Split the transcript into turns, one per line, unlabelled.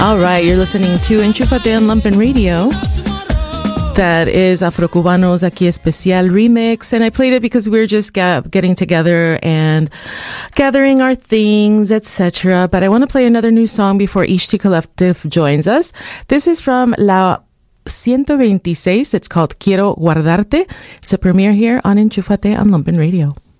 All right, you're listening to Enchúfate on Lumpen Radio. That is Afrocubanos Aquí Especial remix, and I played it because we were just getting together and gathering our things, etc. But I want to play another new song before Ishti Collective joins us. This is from La 126. It's called Quiero Guardarte. It's a premiere here on Enchúfate on Lumpen Radio.